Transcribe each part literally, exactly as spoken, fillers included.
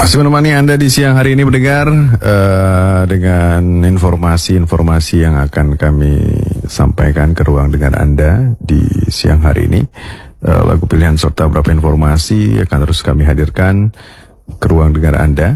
Masih menemani Anda di siang hari ini mendengar uh, dengan informasi-informasi yang akan kami sampaikan ke ruang dengar Anda di siang hari ini. Uh, lagu pilihan serta beberapa informasi akan terus kami hadirkan ke ruang dengar Anda.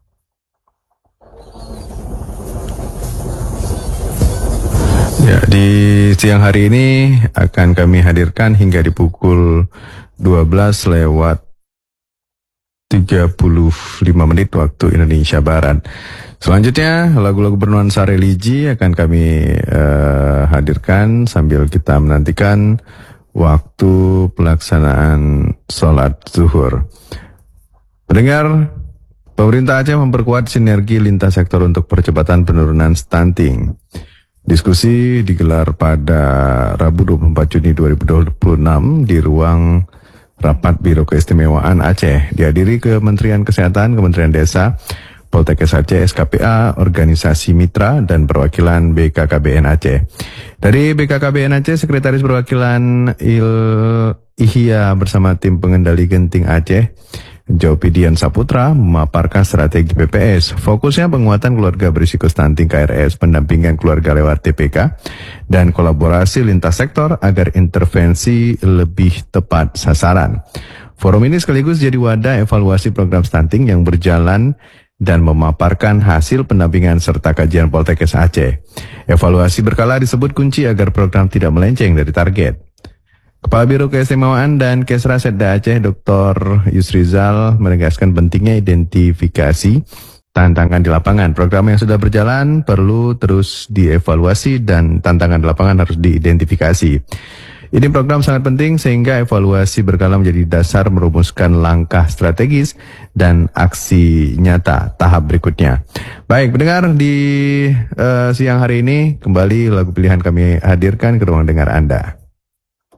Ya, di siang hari ini akan kami hadirkan hingga di pukul dua belas lewat tiga puluh lima menit waktu Indonesia Barat. Selanjutnya lagu-lagu bernuansa religi akan kami uh, hadirkan sambil kita menantikan waktu pelaksanaan sholat zuhur. Pendengar, pemerintah Aceh memperkuat sinergi lintas sektor untuk percepatan penurunan stunting. Diskusi digelar pada Rabu dua puluh empat Juni dua ribu dua puluh enam di ruang Rapat Biro Keistimewaan Aceh, dihadiri Kementerian Kesehatan, Kementerian Desa, Poltekkes Aceh, S K P A, organisasi mitra, dan perwakilan B K K B N Aceh. Dari B K K B N Aceh, Sekretaris Perwakilan Il Ihya bersama tim pengendali genting Aceh, Jopidian Saputra, memaparkan strategi P P S. Fokusnya penguatan keluarga berisiko stunting K R S, pendampingan keluarga lewat T P K, dan kolaborasi lintas sektor agar intervensi lebih tepat sasaran. Forum ini sekaligus jadi wadah evaluasi program stunting yang berjalan dan memaparkan hasil pendampingan serta kajian Poltekkes Aceh. Evaluasi berkala disebut kunci agar program tidak melenceng dari target. Kepala Biro Keistimewaan dan Kesra Setda Aceh, Doktor Yusrizal, menegaskan pentingnya identifikasi tantangan di lapangan. Program yang sudah berjalan perlu terus dievaluasi dan tantangan di lapangan harus diidentifikasi. Ini program sangat penting sehingga evaluasi berkala menjadi dasar merumuskan langkah strategis dan aksi nyata tahap berikutnya. Baik, pendengar, di uh, siang hari ini kembali lagu pilihan kami hadirkan ke ruang dengar Anda.